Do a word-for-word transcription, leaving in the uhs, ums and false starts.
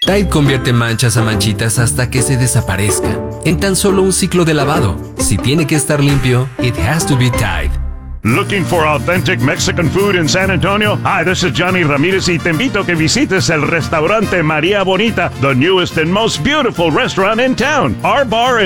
Tide convierte manchas a manchitas hasta que se desaparezca, en tan solo un ciclo de lavado. Si tiene que estar limpio, it has to be Tide. Looking for authentic Mexican food in San Antonio? Hi, this is Johnny Ramirez y te invito a que visites el restaurante María Bonita, the newest and most beautiful restaurant in town. Our bar